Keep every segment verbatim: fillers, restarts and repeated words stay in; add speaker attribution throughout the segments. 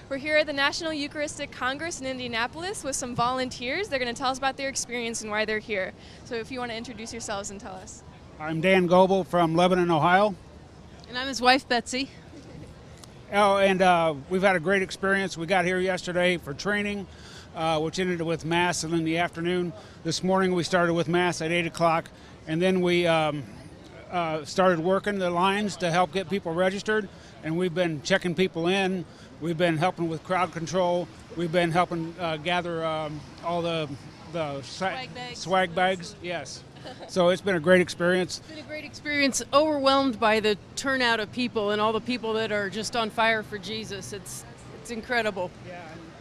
Speaker 1: We're here at the National Eucharistic Congress in Indianapolis with some volunteers. They're going to tell us about their experience and why they're here. So if you want to introduce yourselves and tell us.
Speaker 2: I'm Dan Goebel from Lebanon, Ohio.
Speaker 3: And I'm his wife, Betsy.
Speaker 2: Oh, and uh, we've had a great experience. We got here yesterday for training, uh, which ended with Mass in the afternoon. This morning we started with Mass at eight o'clock, and then we um, uh, started working the lines to help get people registered, and we've been checking people in. We've been helping with crowd control. We've been helping uh, gather um, all the, the
Speaker 3: swag bags.
Speaker 2: Swag bags, yes. So it's been a great experience.
Speaker 3: It's been a great experience, overwhelmed by the turnout of people and all the people that are just on fire for Jesus. It's it's incredible.
Speaker 2: Yeah,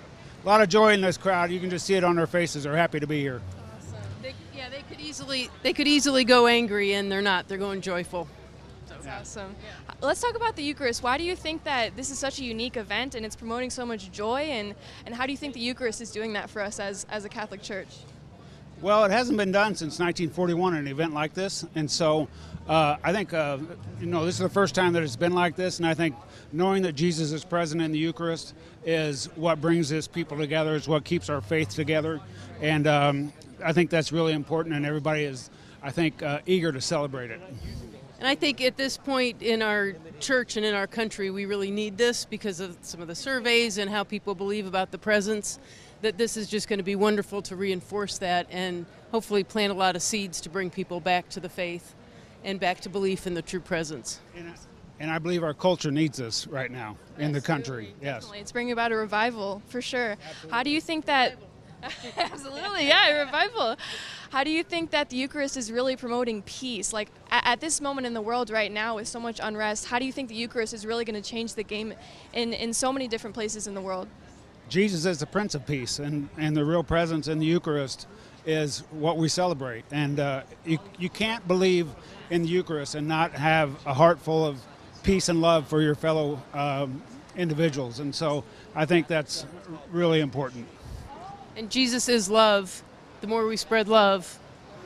Speaker 2: a lot of joy in this crowd. You can just see it on their faces. They're happy to be here.
Speaker 3: Awesome. They, yeah, they could easily they could easily go angry, and they're not. They're going joyful.
Speaker 1: That's yeah. awesome. Yeah. Let's talk about the Eucharist. Why do you think that this is such a unique event and it's promoting so much joy? And, and how do you think the Eucharist is doing that for us as, as a Catholic Church?
Speaker 2: Well, it hasn't been done since nineteen forty-one, an event like this, and so uh, I think uh, you know this is the first time that it's been like this, and I think knowing that Jesus is present in the Eucharist is what brings this people together, is what keeps our faith together, and um, I think that's really important, and everybody is, I think, uh, eager to celebrate it.
Speaker 3: And I think at this point in our church and in our country, we really need this because of some of the surveys and how people believe about the presence, that this is just going to be wonderful to reinforce that and hopefully plant a lot of seeds to bring people back to the faith and back to belief in the true presence.
Speaker 2: And I, and I believe our culture needs this right now in the country.
Speaker 1: Absolutely,
Speaker 2: yes.
Speaker 1: Definitely. It's bringing about a revival, for sure.
Speaker 2: Absolutely.
Speaker 1: How do you think that... Absolutely, yeah, a revival. How do you think that the Eucharist is really promoting peace? Like, at, at this moment in the world right now with so much unrest, how do you think the Eucharist is really going to change the game in, in so many different places in the world?
Speaker 2: Jesus is the Prince of Peace, and, and the real presence in the Eucharist is what we celebrate. And uh, you, you can't believe in the Eucharist and not have a heart full of peace and love for your fellow um, individuals. And so I think that's really important.
Speaker 3: And Jesus is love. The more we spread love,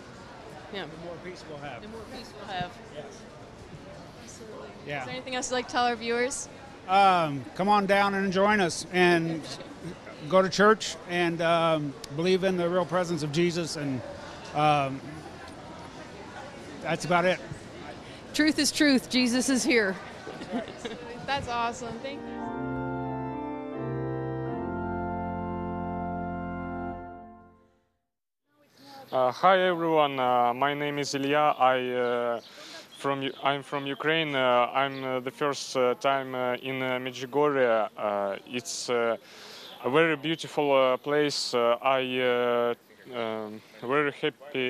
Speaker 3: yeah,
Speaker 2: the more peace we'll have.
Speaker 3: The more peace we'll have.
Speaker 2: Yes.
Speaker 1: Absolutely.
Speaker 2: Yeah.
Speaker 1: Is there anything else you'd like to tell our viewers?
Speaker 2: Um, come on down and join us and go to church and um, believe in the real presence of Jesus, and um, that's about it.
Speaker 3: Truth is truth. Jesus is here.
Speaker 1: That's awesome. Thank you.
Speaker 4: Uh, hi everyone, uh, my name is Ilya. I uh, from I'm from Ukraine. Uh, I'm uh, the first uh, time uh, in uh, Medjugorje. Uh, it's uh, a very beautiful uh, place. Uh, I uh, um, very happy